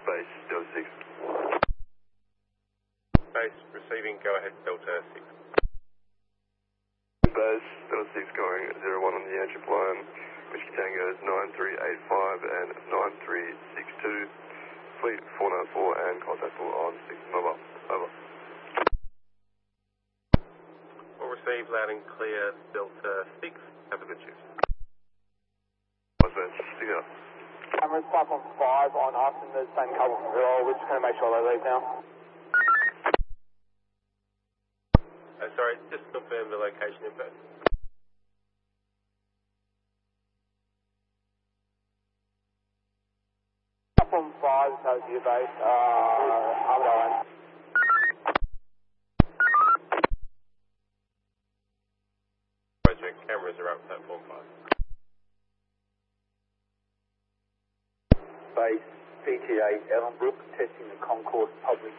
Base Delta 6. Base receiving, go ahead, Delta 6. Base Delta 6 going 01 on the airship line, Whiskey Tango is 9385 and 9362. Fleet 494 and contactable on 6 mobile. Over. We'll receive loud and clear, Delta 6. Have a good shift. What's that? Together. Cameras platform 5 on us and the same couple from Earl. We're just going to make sure they leave now. Sorry, just confirm the location info. Platform 5 is over your base. Armadale. Roger, cameras are up platform 5. Base PTA Ellenbrook testing the concourse public